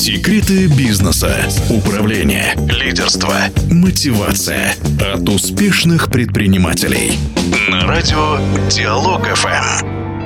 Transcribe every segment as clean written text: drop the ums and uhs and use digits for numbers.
Секреты бизнеса, управления, лидерства, мотивация от успешных предпринимателей. На радио Диалог ФМ.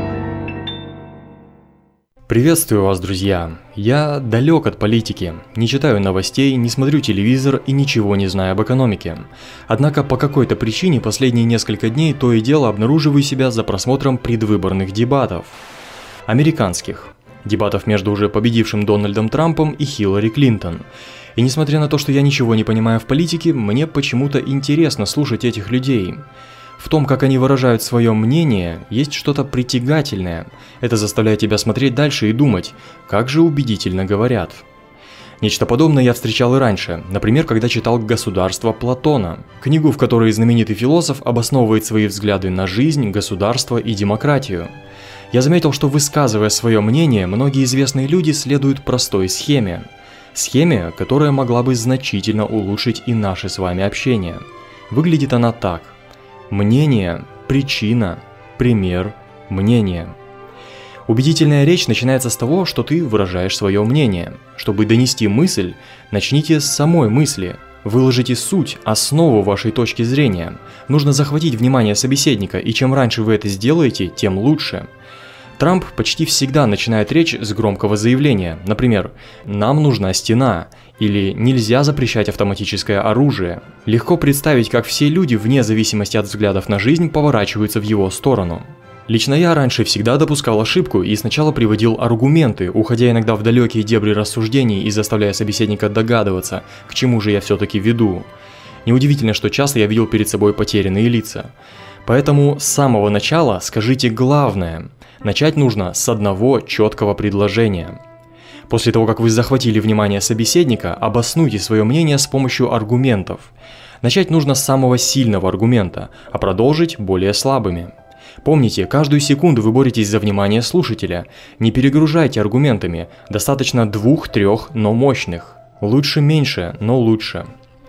Приветствую вас, друзья! Я далек от политики, не читаю новостей, не смотрю телевизор и ничего не знаю об экономике. Однако по какой-то причине последние несколько дней то и дело обнаруживаю себя за просмотром предвыборных дебатов. Американских. Дебатов между уже победившим Дональдом Трампом и Хиллари Клинтон. И несмотря на то, что я ничего не понимаю в политике, мне почему-то интересно слушать этих людей. В том, как они выражают свое мнение, есть что-то притягательное. Это заставляет тебя смотреть дальше и думать, как же убедительно говорят. Нечто подобное я встречал и раньше, например, когда читал «Государство» Платона, книгу, в которой знаменитый философ обосновывает свои взгляды на жизнь, государство и демократию. Я заметил, что, высказывая свое мнение, многие известные люди следуют простой схеме. Схеме, которая могла бы значительно улучшить и наше с вами общение. Выглядит она так. Мнение, причина, пример, мнение. Убедительная речь начинается с того, что ты выражаешь свое мнение. Чтобы донести мысль, начните с самой мысли. Выложите суть, основу вашей точки зрения. Нужно захватить внимание собеседника, и чем раньше вы это сделаете, тем лучше. Трамп почти всегда начинает речь с громкого заявления, например, «Нам нужна стена» или «Нельзя запрещать автоматическое оружие». Легко представить, как все люди, вне зависимости от взглядов на жизнь, поворачиваются в его сторону. Лично я раньше всегда допускал ошибку и сначала приводил аргументы, уходя иногда в далекие дебри рассуждений и заставляя собеседника догадываться, к чему же я все-таки веду. Неудивительно, что часто я видел перед собой потерянные лица. Поэтому с самого начала скажите главное. Начать нужно с одного четкого предложения. После того, как вы захватили внимание собеседника, обоснуйте свое мнение с помощью аргументов. Начать нужно с самого сильного аргумента, а продолжить более слабыми. Помните, каждую секунду вы боретесь за внимание слушателя. Не перегружайте аргументами, достаточно 2-3, но мощных. Лучше меньше, но лучше.